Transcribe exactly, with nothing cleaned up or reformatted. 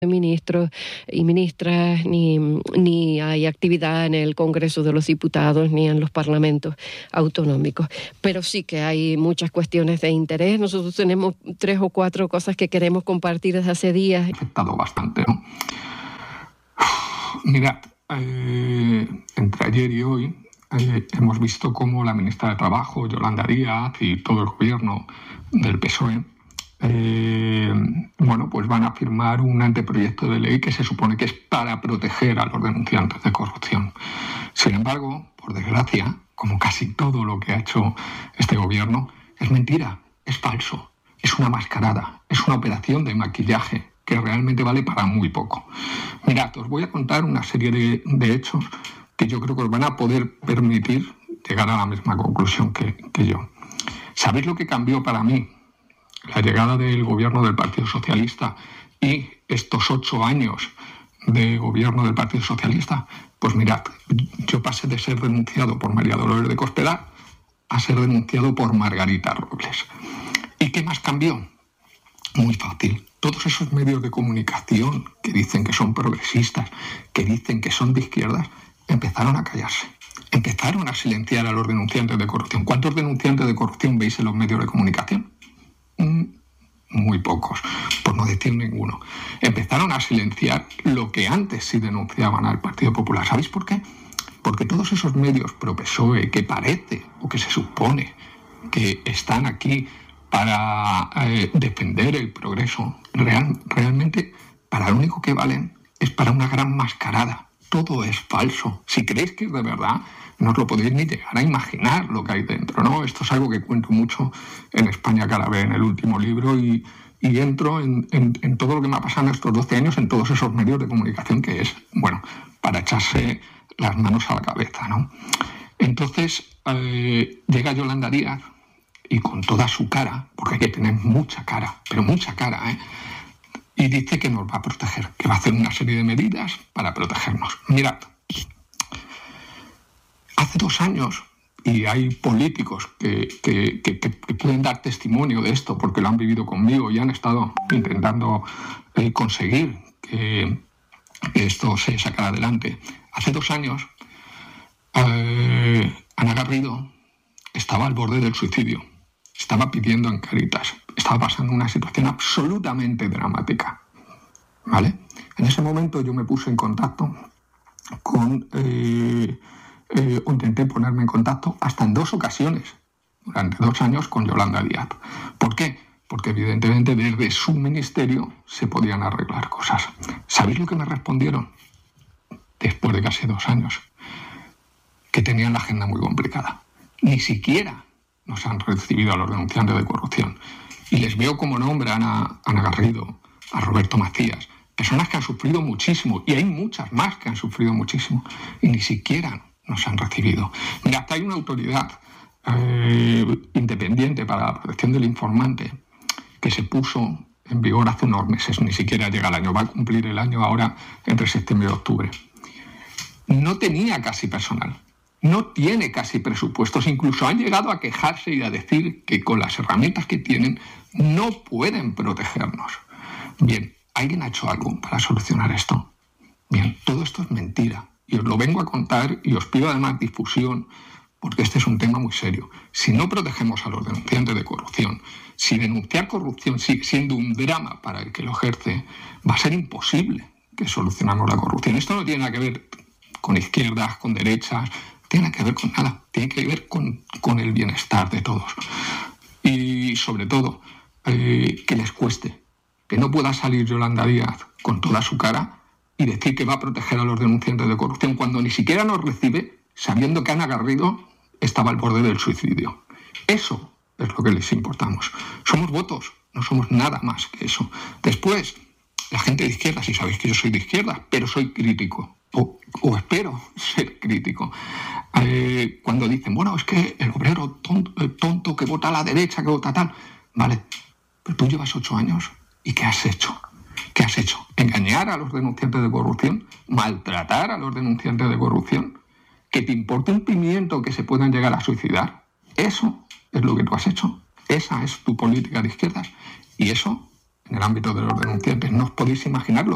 ministros y ministras, ni, ni hay actividad en el Congreso de los Diputados, ni en los parlamentos autonómicos. Pero sí que hay muchas cuestiones de interés. Nosotros tenemos tres o cuatro cosas que queremos compartir desde hace días. Ha afectado bastante, ¿no? Mirad, eh, entre ayer y hoy eh, hemos visto cómo la ministra de Trabajo, Yolanda Díaz, y todo el gobierno del P S O E Eh, bueno, pues van a firmar un anteproyecto de ley que se supone que es para proteger a los denunciantes de corrupción. Sin embargo, por desgracia, como casi todo lo que ha hecho este gobierno, es mentira, es falso, es una mascarada, es una operación de maquillaje que realmente vale para muy poco. Mirad, os voy a contar una serie de, de hechos que yo creo que os van a poder permitir llegar a la misma conclusión que, que yo. ¿Sabéis lo que cambió para mí la llegada del gobierno del Partido Socialista y estos ocho años de gobierno del Partido Socialista? Pues mirad, yo pasé de ser denunciado por María Dolores de Cospedal a ser denunciado por Margarita Robles. ¿Y qué más cambió? Muy fácil. Todos esos medios de comunicación que dicen que son progresistas, que dicen que son de izquierdas, empezaron a callarse. Empezaron a silenciar a los denunciantes de corrupción. ¿Cuántos denunciantes de corrupción veis en los medios de comunicación? Muy pocos, por no decir ninguno. Empezaron a silenciar lo que antes sí denunciaban al Partido Popular. ¿Sabéis por qué? Porque todos esos medios pro P S O E que parece o que se supone que están aquí para eh, defender el progreso, real, realmente para lo único que valen es para una gran mascarada. Todo es falso. Si creéis que es de verdad, no os lo podéis ni llegar a imaginar lo que hay dentro, ¿no? Esto es algo que cuento mucho en España cada vez, en el último libro, y, y entro en, en, en todo lo que me ha pasado en estos doce años, en todos esos medios de comunicación, que es, bueno, para echarse las manos a la cabeza, ¿no? Entonces, eh, llega Yolanda Díaz y con toda su cara, porque hay que tener mucha cara, pero mucha cara, ¿eh? Y dice que nos va a proteger, que va a hacer una serie de medidas para protegernos. Mirad, hace dos años, y hay políticos que, que, que, que pueden dar testimonio de esto porque lo han vivido conmigo y han estado intentando eh, conseguir que, que esto se sacara adelante. Hace dos años, eh, Ana Garrido estaba al borde del suicidio, estaba pidiendo en Cáritas, estaba pasando una situación absolutamente dramática, ¿vale? En ese momento yo me puse en contacto con... Eh, Eh, intenté ponerme en contacto hasta en dos ocasiones durante dos años con Yolanda Díaz. ¿Por qué? Porque evidentemente desde su ministerio se podían arreglar cosas. ¿Sabéis lo que me respondieron? Después de casi dos años, que tenían la agenda muy complicada. Ni siquiera nos han recibido a los denunciantes de corrupción. Y les veo como nombre a Ana, Ana Garrido, a Roberto Macías, personas que han sufrido muchísimo, y hay muchas más que han sufrido muchísimo, y ni siquiera nos han recibido. Mira, hasta hay una autoridad eh, independiente para la protección del informante que se puso en vigor hace unos meses, ni siquiera llega el año, va a cumplir el año ahora entre septiembre y octubre. No tenía casi personal, no tiene casi presupuestos, incluso han llegado a quejarse y a decir que con las herramientas que tienen no pueden protegernos. Bien, ¿alguien ha hecho algo para solucionar esto? Bien, todo esto es mentira. Y os lo vengo a contar y os pido además difusión, porque este es un tema muy serio. Si no protegemos a los denunciantes de corrupción, si denunciar corrupción sigue siendo un drama para el que lo ejerce, va a ser imposible que solucionemos la corrupción. Esto no tiene nada que ver con izquierdas, con derechas, no tiene nada que ver con nada, tiene que ver con, con el bienestar de todos. Y sobre todo, eh, que les cueste, que no pueda salir Yolanda Díaz con toda su cara y decir que va a proteger a los denunciantes de corrupción cuando ni siquiera nos recibe, sabiendo que Ana Garrido estaba al borde del suicidio. Eso es lo que les importamos. Somos votos, no somos nada más que eso. Después, la gente de izquierda, si sabéis que yo soy de izquierda, pero soy crítico, o, o espero ser crítico. Eh, cuando dicen, bueno, es que el obrero tonto, tonto que vota a la derecha, que vota tal, vale, pero tú llevas ocho años, ¿y qué has hecho? ¿Qué has hecho? ¿Engañar a los denunciantes de corrupción? ¿Maltratar a los denunciantes de corrupción? ¿Que te importe un pimiento que se puedan llegar a suicidar? Eso es lo que tú has hecho. Esa es tu política de izquierdas. Y eso, en el ámbito de los denunciantes, no os podéis imaginarlo.